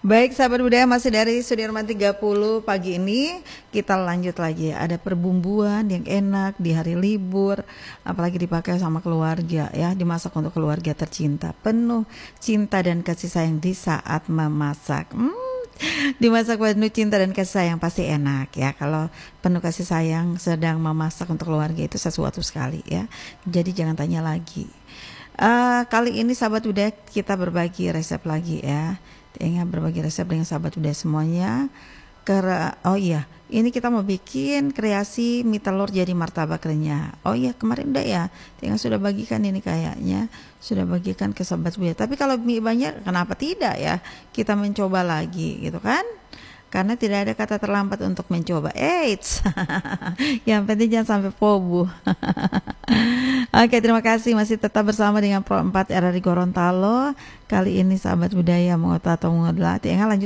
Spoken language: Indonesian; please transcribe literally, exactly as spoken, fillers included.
Baik sahabat budaya, masih dari Sudirman tiga puluh pagi ini kita lanjut lagi. Ada perbumbuan yang enak di hari libur, apalagi dipakai sama keluarga ya, dimasak untuk keluarga tercinta, penuh cinta dan kasih sayang di saat memasak. Hmm, dimasak penuh cinta dan kasih sayang pasti enak ya. Kalau penuh kasih sayang sedang memasak untuk keluarga itu sesuatu sekali ya. Jadi jangan tanya lagi. Uh, kali ini sahabat budaya kita berbagi resep lagi ya. Ingat berbagi resep dengan sahabat budaya semuanya. Kera, oh iya, ini kita mau bikin kreasi mie telur jadi martabak renyah. Oh iya, kemarin udah ya, Tinggal sudah bagikan ini kayaknya, sudah bagikan ke sahabat budaya. Tapi kalau mie banyak, kenapa tidak ya? Kita mencoba lagi, gitu kan? Karena tidak ada kata terlambat untuk mencoba. Eits, yang penting jangan sampai pobu. Oke, terima kasih masih tetap bersama dengan Pro empat R R I Gorontalo. Kali ini sahabat budaya mau atau mau lanjut.